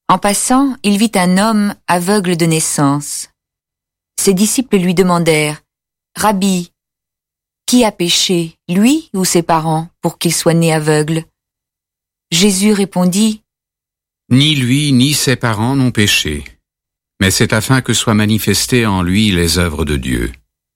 En passant, il vit un homme aveugle de naissance. Ses disciples lui demandèrent, « Rabbi, qui a péché, lui ou ses parents, pour qu'il soit né aveugle ?» Jésus répondit, « Ni lui ni ses parents n'ont péché, mais c'est afin que soient manifestées en lui les œuvres de Dieu.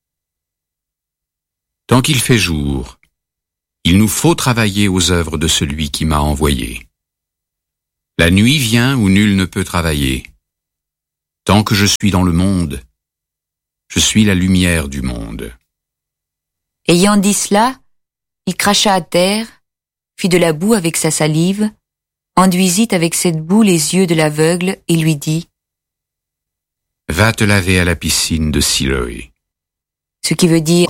Tant qu'il fait jour, il nous faut travailler aux œuvres de celui qui m'a envoyé. La nuit vient où nul ne peut travailler. Tant que je suis dans le monde, je suis la lumière du monde. » Ayant dit cela, il cracha à terre, fit de la boue avec sa salive, enduisit avec cette boue les yeux de l'aveugle et lui dit, « Va te laver à la piscine de Siloé. » Ce qui veut dire,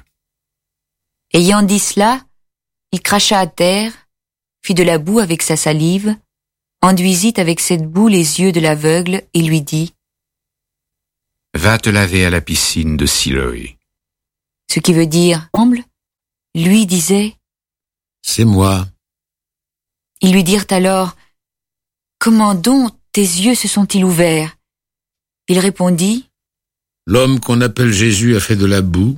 ayant dit cela, il cracha à terre, fit de la boue avec sa salive, enduisit avec cette boue les yeux de l'aveugle et lui dit, « Va te laver à la piscine de Siloé. » Ce qui veut dire, lui disait, « C'est moi. » Ils lui dirent alors, « Comment donc tes yeux se sont-ils ouverts ?» Il répondit, « L'homme qu'on appelle Jésus a fait de la boue.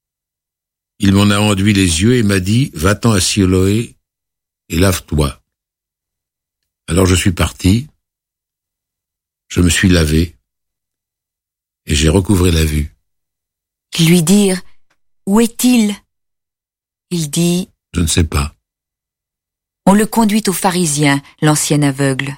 Il m'en a enduit les yeux et m'a dit, « Va-t'en à Siloé et lave-toi. » Alors je suis parti, je me suis lavé et j'ai recouvré la vue. » Ils lui dirent, « Où est-il ?» Il dit, « Je ne sais pas. » On le conduit aux pharisiens, l'ancien aveugle.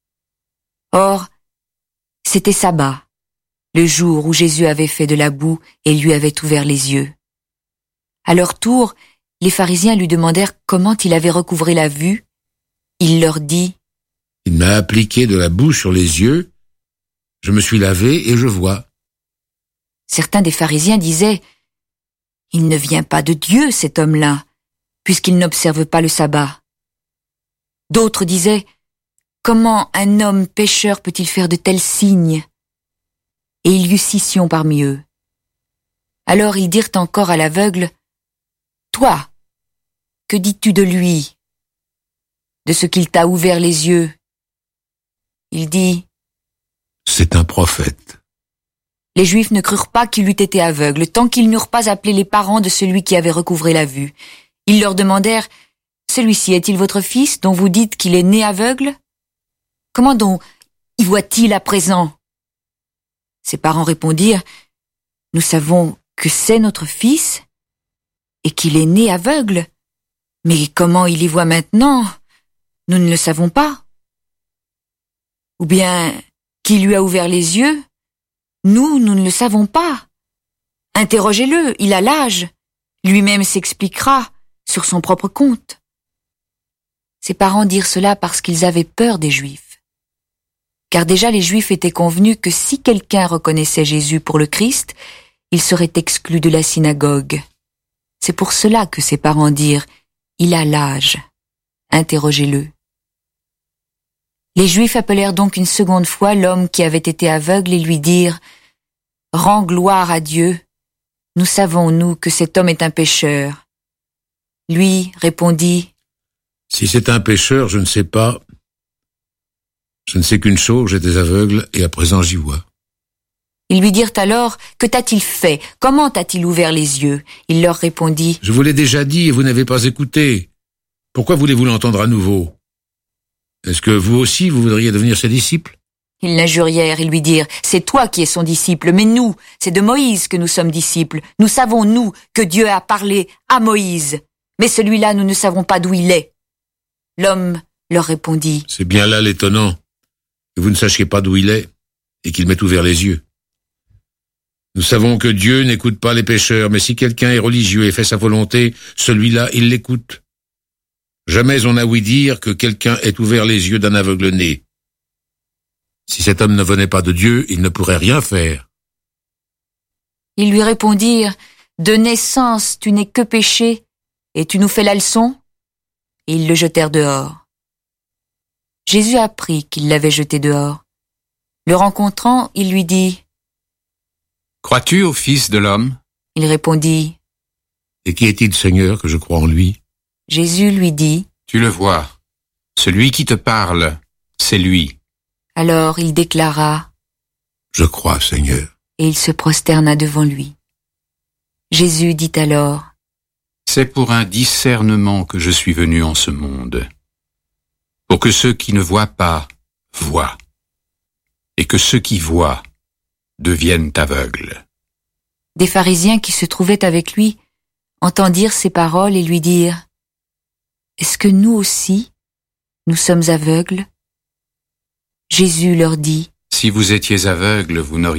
Or, c'était sabbat, le jour où Jésus avait fait de la boue et lui avait ouvert les yeux. À leur tour, les pharisiens lui demandèrent comment il avait recouvré la vue. Il leur dit, « Il m'a appliqué de la boue sur les yeux, je me suis lavé et je vois. » Certains des pharisiens disaient, « Il ne vient pas de Dieu, cet homme-là, puisqu'il n'observe pas le sabbat. » D'autres disaient, « Comment un homme pécheur peut-il faire de tels signes ?» Et il y eut scission parmi eux. Alors ils dirent encore à l'aveugle, « Toi, que dis-tu de lui, de ce qu'il t'a ouvert les yeux ?» Il dit, « C'est un prophète. » Les Juifs ne crurent pas qu'il eût été aveugle, tant qu'ils n'eurent pas appelé les parents de celui qui avait recouvré la vue. Ils leur demandèrent, « Celui-ci est-il votre fils, dont vous dites qu'il est né aveugle? Comment donc y voit-il à présent ?» Ses parents répondirent, « Nous savons que c'est notre fils et qu'il est né aveugle. Mais comment il y voit maintenant, nous ne le savons pas. Ou bien, qui lui a ouvert les yeux, nous ne le savons pas. Interrogez-le, il a l'âge. Lui-même s'expliquera sur son propre compte. » Ses parents dirent cela parce qu'ils avaient peur des Juifs. Car déjà les Juifs étaient convenus que si quelqu'un reconnaissait Jésus pour le Christ, il serait exclu de la synagogue. C'est pour cela que ses parents dirent « Il a l'âge, interrogez-le ». Les Juifs appelèrent donc une seconde fois l'homme qui avait été aveugle et lui dirent « Rends gloire à Dieu, nous savons, nous, que cet homme est un pécheur. » Lui répondit « Si c'est un pécheur, je ne sais pas. Je ne sais qu'une chose, j'étais aveugle et à présent j'y vois. » Ils lui dirent alors « Que t'a-t-il fait? Comment t'a-t-il ouvert les yeux ?» Il leur répondit « Je vous l'ai déjà dit et vous n'avez pas écouté. Pourquoi voulez-vous l'entendre à nouveau? Est-ce que vous aussi, vous voudriez devenir ses disciples? » Ils l'injurièrent et lui dirent « C'est toi qui es son disciple, mais nous, c'est de Moïse que nous sommes disciples. Nous savons, nous, que Dieu a parlé à Moïse. Mais celui-là, nous ne savons pas d'où il est. » L'homme leur répondit « C'est bien là l'étonnant, que vous ne sachiez pas d'où il est et qu'il m'ait ouvert les yeux. Nous savons que Dieu n'écoute pas les pécheurs, mais si quelqu'un est religieux et fait sa volonté, celui-là, il l'écoute. Jamais on n'a ouï dire que quelqu'un ait ouvert les yeux d'un aveugle-né. Si cet homme ne venait pas de Dieu, il ne pourrait rien faire. » Ils lui répondirent « De naissance, tu n'es que péché, et tu nous fais la leçon ?» Et ils le jetèrent dehors. Jésus apprit qu'il l'avait jeté dehors. Le rencontrant, il lui dit « Crois-tu au Fils de l'homme » Il répondit « Et qui est-il, Seigneur, que je crois en lui ?» Jésus lui dit « Tu le vois, celui qui te parle, c'est lui. » Alors il déclara, « Je crois, Seigneur. » et il se prosterna devant lui. Jésus dit alors, « C'est pour un discernement que je suis venu en ce monde, pour que ceux qui ne voient pas voient, et que ceux qui voient deviennent aveugles. » Des pharisiens qui se trouvaient avec lui entendirent ces paroles et lui dirent, « Est-ce que nous aussi, nous sommes aveugles ?» Jésus leur dit, « Si vous étiez aveugles, vous n'auriez